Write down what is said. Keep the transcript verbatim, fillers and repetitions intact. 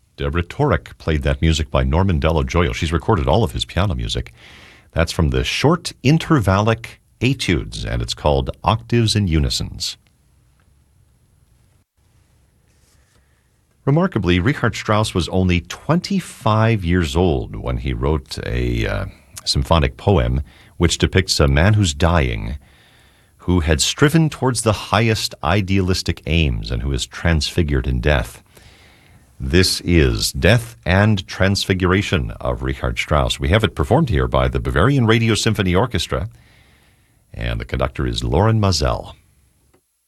Deborah Torek played that music by Norman Dello Gioia. She's recorded all of his piano music. That's from the Short Intervallic Etudes, and it's called Octaves and Unisons. Remarkably, Richard Strauss was only twenty-five years old when he wrote a uh, symphonic poem which depicts a man who's dying, who had striven towards the highest idealistic aims and who is transfigured in death. This is Death and Transfiguration of Richard Strauss. We have it performed here by the Bavarian Radio Symphony Orchestra, and the conductor is Loren Mazel.